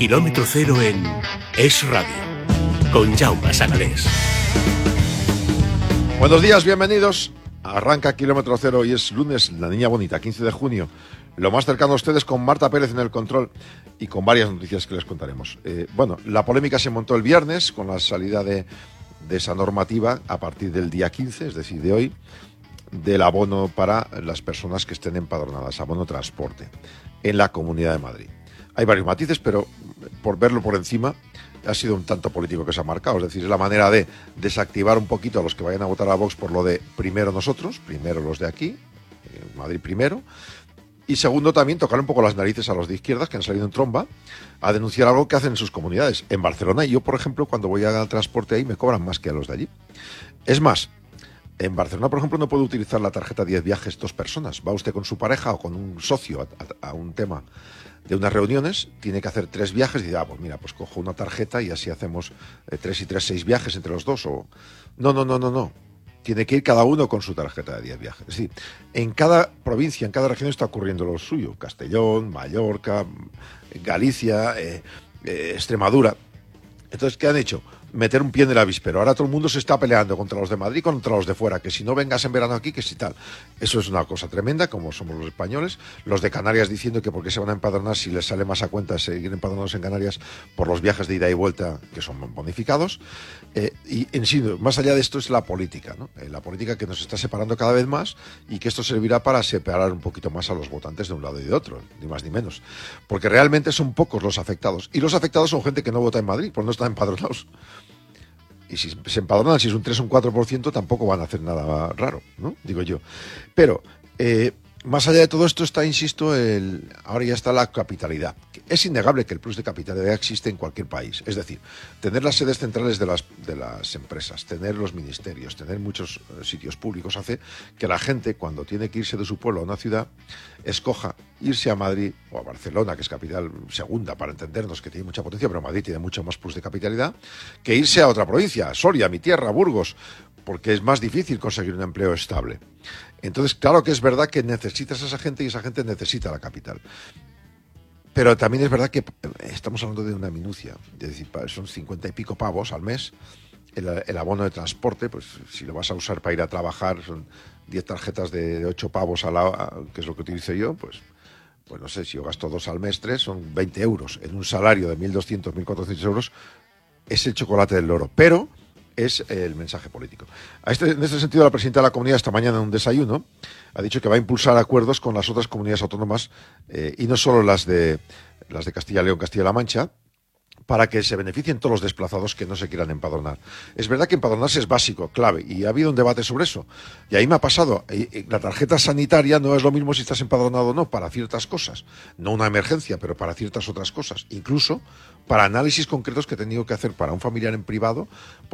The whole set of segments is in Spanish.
Kilómetro Cero en Es Radio, con Jaume Sagalés. Buenos días, bienvenidos. Arranca Kilómetro Cero y es lunes, la niña bonita, 15 de junio. Lo más cercano a ustedes con Marta Pérez en el control y con varias noticias que les contaremos. La polémica se montó el viernes con la salida de esa normativa a partir del día 15, es decir, de hoy, del abono para las personas que estén empadronadas, abono transporte, en la Comunidad de Madrid. Hay varios matices, pero por verlo por encima, ha sido un tanto político que se ha marcado. Es decir, es la manera de desactivar un poquito a los que vayan a votar a Vox por lo de primero nosotros, primero los de aquí, Madrid primero. Y segundo, también tocar un poco las narices a los de izquierdas que han salido en tromba a denunciar algo que hacen en sus comunidades. En Barcelona, yo, por ejemplo, cuando voy al transporte ahí, me cobran más que a los de allí. Es más, en Barcelona, por ejemplo, no puede utilizar la tarjeta 10 viajes 2 personas. Va usted con su pareja o con un socio a un tema de unas reuniones, tiene que hacer 3 viajes y dice, pues mira, pues cojo una tarjeta y así hacemos 3 y 3, 6 viajes entre los dos. O No. Tiene que ir cada uno con su tarjeta de 10 viajes. Es decir, en cada provincia, en cada región está ocurriendo lo suyo. Castellón, Mallorca, Galicia, Extremadura. Entonces, ¿qué han hecho? Meter un pie en el avispero. Ahora todo el mundo se está peleando contra los de Madrid, contra los de fuera, que si no vengas en verano aquí, que si tal. Eso es una cosa tremenda, como somos los españoles. Los de Canarias diciendo que por qué se van a empadronar si les sale más a cuenta seguir empadronados en Canarias por los viajes de ida y vuelta, que son bonificados. Y en sí, más allá de esto es la política, ¿no? La política que nos está separando cada vez más y que esto servirá para separar un poquito más a los votantes de un lado y de otro, ni más ni menos. Porque realmente son pocos los afectados. Y los afectados son gente que no vota en Madrid, pues no están empadronados. Y si se empadronan, si es un 3 o un 4%, tampoco van a hacer nada raro, ¿no? Digo yo. Pero, más allá de todo esto está, insisto, ahora ya está la capitalidad. Es innegable que el plus de capitalidad existe en cualquier país. Es decir, tener las sedes centrales de las empresas, tener los ministerios, tener muchos sitios públicos, hace que la gente, cuando tiene que irse de su pueblo a una ciudad, escoja irse a Madrid o a Barcelona, que es capital segunda, para entendernos, que tiene mucha potencia, pero Madrid tiene mucho más plus de capitalidad, que irse a otra provincia, a Soria, mi tierra, Burgos, porque es más difícil conseguir un empleo estable. Entonces, claro que es verdad que necesitas a esa gente y esa gente necesita la capital. Pero también es verdad que estamos hablando de una minucia, es decir, son 50 y pico pavos al mes el abono de transporte, pues si lo vas a usar para ir a trabajar, son 10 tarjetas de 8 pavos que es lo que utilizo yo, pues no sé, si yo gasto 2 al mes, 3, son 20 euros. En un salario de 1.200, 1.400 euros es el chocolate del loro, pero es el mensaje político. En este sentido, la presidenta de la Comunidad esta mañana en un desayuno ha dicho que va a impulsar acuerdos con las otras comunidades autónomas y no solo las de Castilla y León, Castilla-La Mancha, para que se beneficien todos los desplazados que no se quieran empadronar. Es verdad que empadronarse es básico, clave, y ha habido un debate sobre eso. Y ahí me ha pasado, la tarjeta sanitaria no es lo mismo si estás empadronado o no, para ciertas cosas. No una emergencia, pero para ciertas otras cosas. Incluso para análisis concretos que he tenido que hacer para un familiar en privado,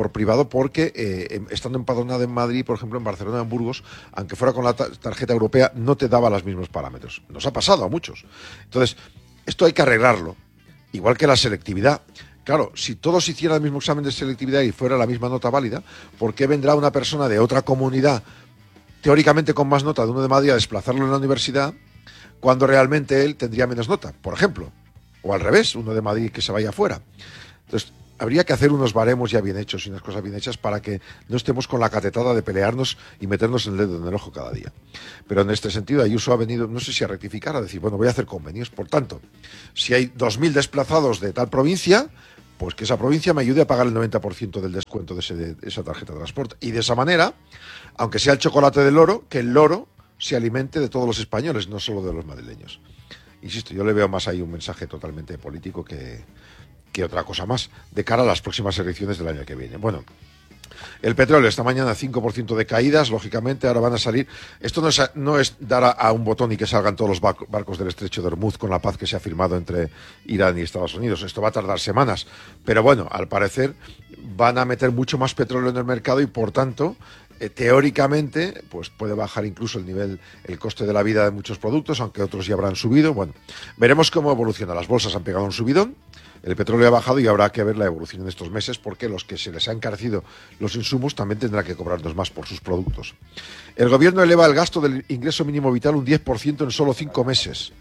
porque estando empadronado en Madrid, por ejemplo, en Barcelona, en Burgos, aunque fuera con la tarjeta europea, no te daba los mismos parámetros. Nos ha pasado a muchos. Entonces, esto hay que arreglarlo. Igual que la selectividad. Claro, si todos hicieran el mismo examen de selectividad y fuera la misma nota válida, ¿por qué vendrá una persona de otra comunidad, teóricamente con más nota de uno de Madrid, a desplazarlo en la universidad, cuando realmente él tendría menos nota, por ejemplo? O al revés, uno de Madrid que se vaya afuera. Entonces, habría que hacer unos baremos ya bien hechos y unas cosas bien hechas para que no estemos con la catetada de pelearnos y meternos el dedo en el ojo cada día. Pero en este sentido, Ayuso ha venido, no sé si a rectificar, a decir, bueno, voy a hacer convenios. Por tanto, si hay 2.000 desplazados de tal provincia, pues que esa provincia me ayude a pagar el 90% del descuento de esa tarjeta de transporte. Y de esa manera, aunque sea el chocolate del loro, que el loro se alimente de todos los españoles, no solo de los madrileños. Insisto, yo le veo más ahí un mensaje totalmente político que otra cosa más, de cara a las próximas elecciones del año que viene. Bueno, el petróleo esta mañana 5% de caídas, lógicamente, ahora van a salir. Esto no es dar a un botón y que salgan todos los barcos del estrecho de Hormuz con la paz que se ha firmado entre Irán y Estados Unidos. Esto va a tardar semanas, pero bueno, al parecer van a meter mucho más petróleo en el mercado y por tanto, teóricamente, pues puede bajar incluso el coste de la vida de muchos productos, aunque otros ya habrán subido. Bueno, veremos cómo evoluciona. Las bolsas han pegado un subidón, el petróleo ha bajado y habrá que ver la evolución en estos meses, porque los que se les ha encarecido los insumos también tendrán que cobrarnos más por sus productos. El gobierno eleva el gasto del ingreso mínimo vital un 10% en solo 5 meses.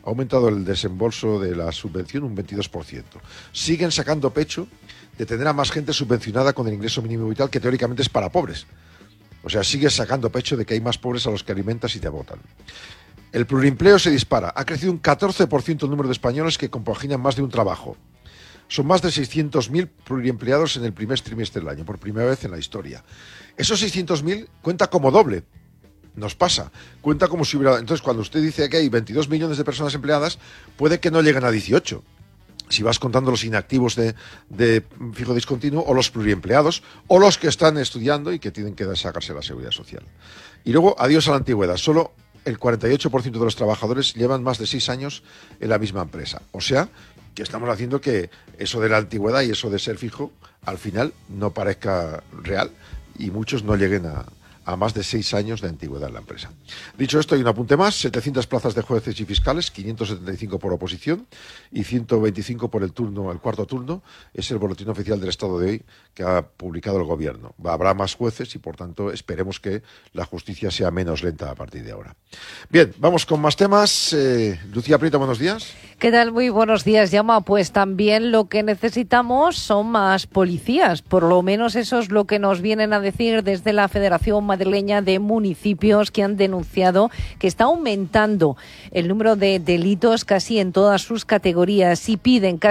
ha aumentado el desembolso de la subvención un 22%. Siguen sacando pecho de tener a más gente subvencionada con el ingreso mínimo vital, que teóricamente es para pobres. O sea, sigues sacando pecho de que hay más pobres a los que alimentas y te votan. El plurimpleo se dispara. Ha crecido un 14% el número de españoles que compaginan más de un trabajo. Son más de 600.000 pluriempleados en el primer trimestre del año, por primera vez en la historia. Esos 600.000 cuenta como doble. Nos pasa. Cuenta como si hubiera... Entonces, cuando usted dice que hay 22 millones de personas empleadas, puede que no lleguen a 18. Si vas contando los inactivos de fijo discontinuo, o los pluriempleados, o los que están estudiando y que tienen que sacarse la seguridad social. Y luego, adiós a la antigüedad. Solo el 48% de los trabajadores llevan más de 6 años en la misma empresa. O sea, que estamos haciendo que eso de la antigüedad y eso de ser fijo, al final no parezca real y muchos no lleguen a más de 6 años de antigüedad en la empresa. Dicho esto, hay un apunte más: 700 plazas de jueces y fiscales, 575 por oposición y 125 por el cuarto turno. Es el boletín oficial del Estado de hoy que ha publicado el Gobierno. Habrá más jueces y, por tanto, esperemos que la justicia sea menos lenta a partir de ahora. Bien, vamos con más temas. Lucía Prieto, buenos días. ¿Qué tal? Muy buenos días, Jaume. Pues también lo que necesitamos son más policías. Por lo menos eso es lo que nos vienen a decir desde la Federación Madrileña de Municipios, que han denunciado que está aumentando el número de delitos casi en todas sus categorías y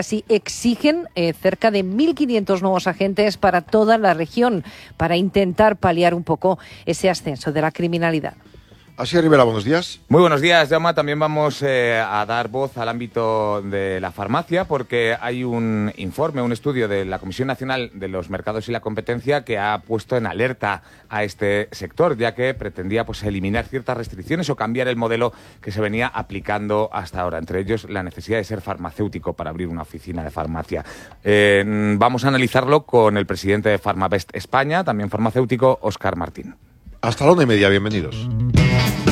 exigen cerca de 1.500 nuevos agentes para toda la región para intentar paliar un poco ese ascenso de la criminalidad. Asier Rivera, buenos días. Muy buenos días, Jaume. También vamos a dar voz al ámbito de la farmacia, porque hay un informe, un estudio de la Comisión Nacional de los Mercados y la Competencia que ha puesto en alerta a este sector, ya que pretendía eliminar ciertas restricciones o cambiar el modelo que se venía aplicando hasta ahora, entre ellos la necesidad de ser farmacéutico para abrir una oficina de farmacia. Vamos a analizarlo con el presidente de Farmavest España, también farmacéutico, Óscar Martín. Hasta la 1:30, bienvenidos.